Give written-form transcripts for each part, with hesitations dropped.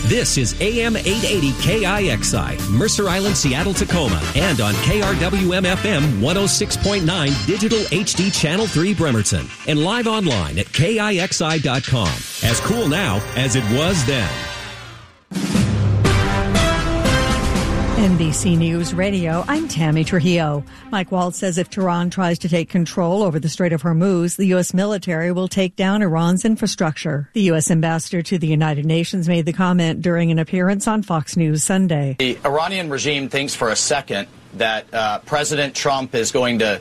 This is AM 880 KIXI, Mercer Island, Seattle, Tacoma, and on KRWM-FM 106.9 Digital HD Channel 3 Bremerton, and live online at KIXI.com. As cool now as it was then. NBC News Radio, I'm Tammy Trujillo. Mike Waltz says if Tehran tries to take control over the Strait of Hormuz, the U.S. military will take down Iran's infrastructure. The U.S. ambassador to the United Nations made the comment during an appearance on Fox News Sunday. The Iranian regime thinks for a second that President Trump is going to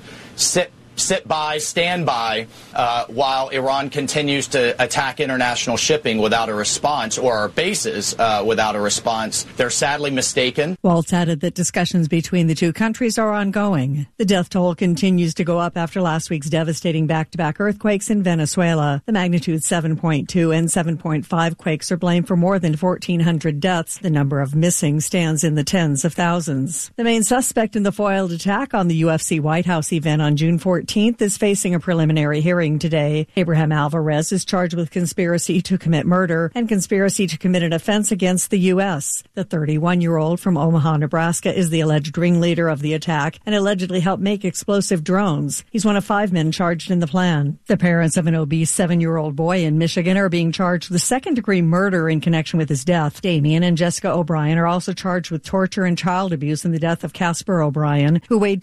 stand by while Iran continues to attack international shipping without a response, or our bases without a response. They're sadly mistaken. Waltz added that discussions between the two countries are ongoing. The death toll continues to go up after last week's devastating back-to-back earthquakes in Venezuela. The magnitude 7.2 and 7.5 quakes are blamed for more than 1,400 deaths. The number of missing stands in the tens of thousands. The main suspect in the foiled attack on the UFC White House event on June 14th is facing a preliminary hearing today. Abraham Alvarez is charged with conspiracy to commit murder and conspiracy to commit an offense against the U.S. The 31-year-old from Omaha, Nebraska is the alleged ringleader of the attack and allegedly helped make explosive drones. He's one of 5 men charged in the plan. The parents of an obese 7-year-old boy in Michigan are being charged with second-degree murder in connection with his death. Damien and Jessica O'Brien are also charged with torture and child abuse in the death of Casper O'Brien, who weighed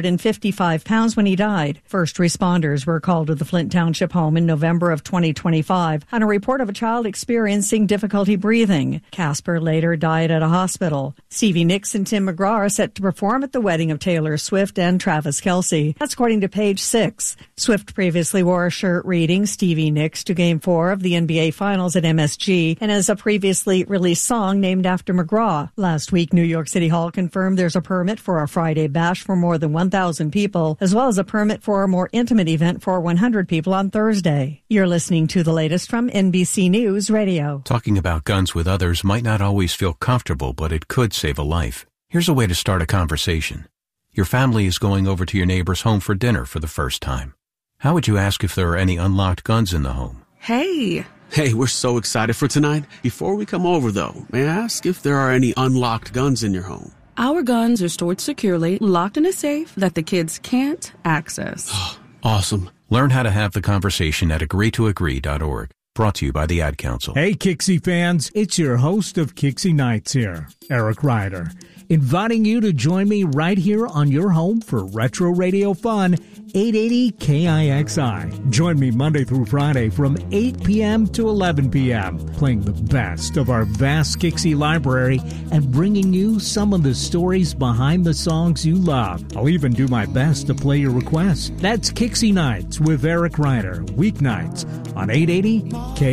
255 pounds when he died. First responders were called to the Flint Township home in November of 2025 on a report of a child experiencing difficulty breathing. Casper later died at a hospital. Stevie Nicks and Tim McGraw are set to perform at the wedding of Taylor Swift and Travis Kelce. That's according to Page 6. Swift previously wore a shirt reading Stevie Nicks to Game 4 of the NBA Finals at MSG and as a previously released song named after McGraw. Last week, New York City Hall confirmed there's a permit for a Friday bash for more than 1,000 people, as well as a permit for a more intimate event for 100 people on Thursday. You're listening to the latest from NBC News Radio. Talking about guns with others might not always feel comfortable, but it could save a life. Here's a way to start a conversation. Your family is going over to your neighbor's home for dinner for the first time. How would you ask if there are any unlocked guns in the home? Hey, we're so excited for tonight. Before we come over, though, may I ask if there are any unlocked guns in your home? Our guns are stored securely, locked in a safe that the kids can't access. Awesome. Learn how to have the conversation at agreetoagree.org. Brought to you by the Ad Council. Hey, Kixie fans. It's your host of Kixie Nights here, Eric Ryder, inviting you to join me right here on your home for Retro Radio Fun, 880 KIXI. Join me Monday through Friday from 8 p.m. to 11 p.m., playing the best of our vast Kixie library and bringing you some of the stories behind the songs you love. I'll even do my best to play your requests. That's Kixie Nights with Eric Ryder, weeknights on 880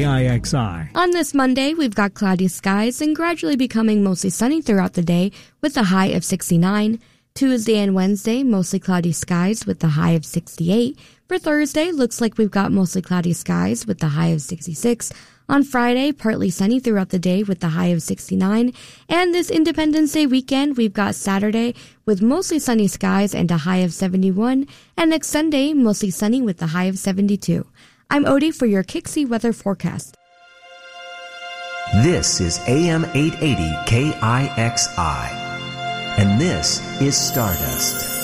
KIXI. On this Monday, we've got cloudy skies and gradually becoming mostly sunny throughout the day with a high of 69. Tuesday and Wednesday, mostly cloudy skies with the high of 68. For Thursday, looks like we've got mostly cloudy skies with the high of 66. On Friday, partly sunny throughout the day with the high of 69. And this Independence Day weekend, we've got Saturday with mostly sunny skies and a high of 71. And next Sunday, mostly sunny with the high of 72. I'm Odie for your Kixie weather forecast. This is AM 880 KIXI. And this is Stardust.